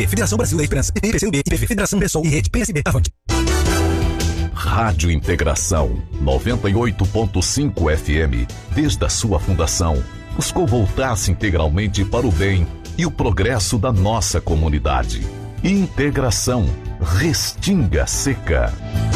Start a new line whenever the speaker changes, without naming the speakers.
Federação Brasil da Esperança, PCdoB, IPV, Federação Pessoal e Rede PSB. Avante.
Rádio Integração 98.5 FM, desde a sua fundação, buscou voltar-se integralmente para o bem e o progresso da nossa comunidade. Integração, Restinga Seca.